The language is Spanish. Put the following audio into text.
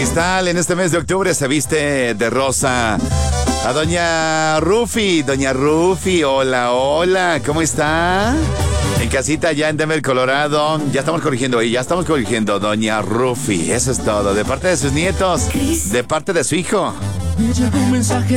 Cristal en este mes de octubre se viste de rosa. A doña Rufi, hola, hola, ¿cómo está? En casita ya en Denver, Colorado. Ya estamos corrigiendo, doña Rufi, eso es todo. De parte de sus nietos, de parte de su hijo. Me llegó un mensaje